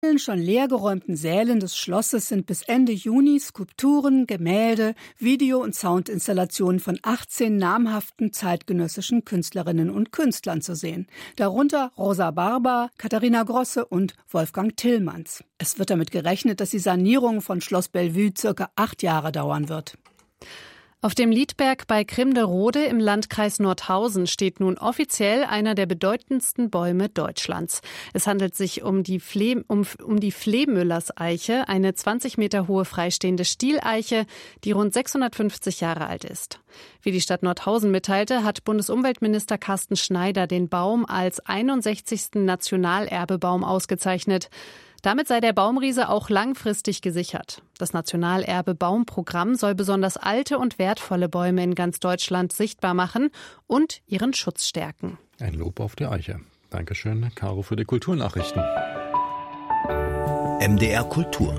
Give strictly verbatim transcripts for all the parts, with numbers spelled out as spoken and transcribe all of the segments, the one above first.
In den schon leergeräumten Sälen des Schlosses sind bis Ende Juni Skulpturen, Gemälde, Video- und Soundinstallationen von achtzehn namhaften zeitgenössischen Künstlerinnen und Künstlern zu sehen. Darunter Rosa Barber, Katharina Grosse und Wolfgang Tillmanns. Es wird damit gerechnet, dass die Sanierung von Schloss Bellevue circa acht Jahre dauern wird. Auf dem Liedberg bei Grimdelrode im Landkreis Nordhausen steht nun offiziell einer der bedeutendsten Bäume Deutschlands. Es handelt sich um die, Fle- um, um die Flehmüllers-Eiche, eine zwanzig Meter hohe freistehende Stieleiche, die rund sechshundertfünfzig Jahre alt ist. Wie die Stadt Nordhausen mitteilte, hat Bundesumweltminister Carsten Schneider den Baum als einundsechzigsten Nationalerbebaum ausgezeichnet. Damit sei der Baumriese auch langfristig gesichert. Das Nationalerbe-Baumprogramm soll besonders alte und wertvolle Bäume in ganz Deutschland sichtbar machen und ihren Schutz stärken. Ein Lob auf die Eiche. Dankeschön, Caro, für die Kulturnachrichten. M D R Kultur.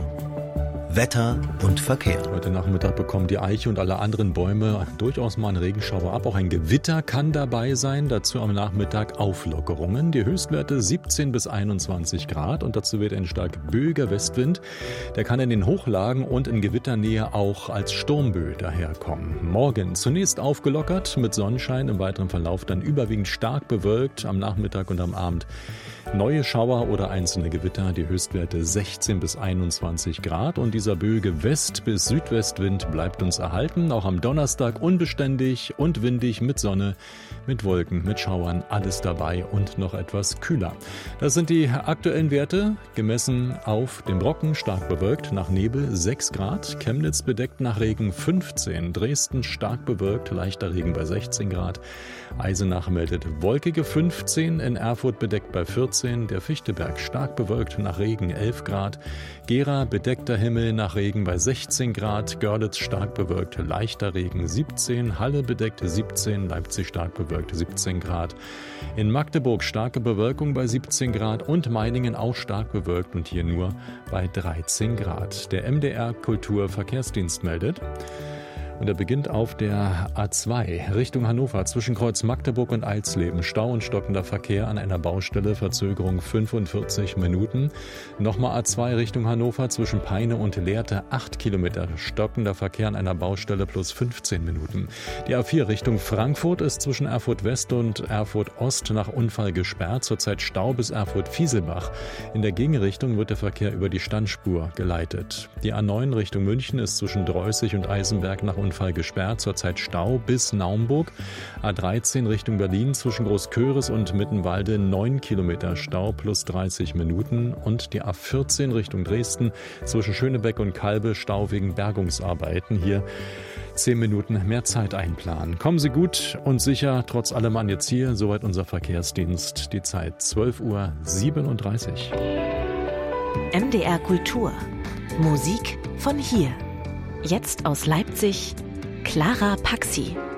Wetter und Verkehr. Heute Nachmittag bekommen die Eiche und alle anderen Bäume durchaus mal einen Regenschauer ab. Auch ein Gewitter kann dabei sein. Dazu am Nachmittag Auflockerungen. Die Höchstwerte siebzehn bis einundzwanzig Grad. Und dazu wird ein stark böiger Westwind. Der kann in den Hochlagen und in Gewitternähe auch als Sturmböe daherkommen. Morgen zunächst aufgelockert mit Sonnenschein. Im weiteren Verlauf dann überwiegend stark bewölkt. Am Nachmittag und am Abend neue Schauer oder einzelne Gewitter. Die Höchstwerte sechzehn bis einundzwanzig Grad. Und die Dieser böige West- bis Südwestwind bleibt uns erhalten. Auch am Donnerstag unbeständig und windig mit Sonne, mit Wolken, mit Schauern, alles dabei und noch etwas kühler. Das sind die aktuellen Werte, gemessen auf dem Brocken, stark bewölkt, nach Nebel sechs Grad, Chemnitz bedeckt nach Regen fünfzehn, Dresden stark bewölkt, leichter Regen bei sechzehn Grad, Eisenach meldet wolkige fünfzehn, in Erfurt bedeckt bei vierzehn, der Fichtelberg stark bewölkt nach Regen elf Grad, Gera bedeckter Himmel nach Regen bei sechzehn Grad, Görlitz stark bewölkt, leichter Regen siebzehn, Halle bedeckt siebzehn, Leipzig stark bewölkt siebzehn Grad, in Magdeburg starke Bewölkung bei siebzehn Grad und Meiningen auch stark bewölkt und hier nur bei dreizehn Grad. Der M D R Kulturverkehrsdienst meldet. Und er beginnt auf der A zwei Richtung Hannover zwischen Kreuz Magdeburg und Eilsleben. Stau und stockender Verkehr an einer Baustelle, Verzögerung fünfundvierzig Minuten. Nochmal A zwei Richtung Hannover zwischen Peine und Lehrte, acht Kilometer. Stockender Verkehr an einer Baustelle plus fünfzehn Minuten. Die A vier Richtung Frankfurt ist zwischen Erfurt West und Erfurt Ost nach Unfall gesperrt. Zurzeit Stau bis Erfurt-Fieselbach. In der Gegenrichtung wird der Verkehr über die Standspur geleitet. Die A neun Richtung München ist zwischen Dreußig und Eisenberg nach Unfall gesperrt, zurzeit Stau bis Naumburg. A dreizehn Richtung Berlin zwischen Großköris und Mittenwalde neun Kilometer Stau plus dreißig Minuten. Und die A vierzehn Richtung Dresden zwischen Schönebeck und Kalbe Stau wegen Bergungsarbeiten. Hier zehn Minuten mehr Zeit einplanen. Kommen Sie gut und sicher trotz allem an Ihr Ziel. Soweit unser Verkehrsdienst. Die Zeit zwölf Uhr siebenunddreißig. M D R Kultur. Musik von hier. Jetzt aus Leipzig, Clara Paxi.